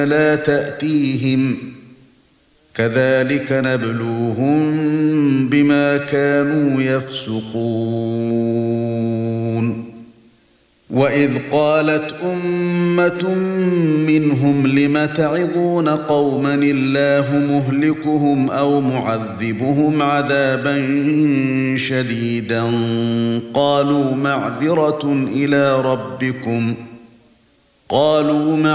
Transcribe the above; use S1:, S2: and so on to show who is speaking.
S1: لا تأتيهم كذلك نبلوهم بما كانوا يفسقون وإذ قالت أمة منهم لم تعظون قوما الله مهلكهم أو معذبهم عذابا شديدا قالوا معذرة إلى ربكم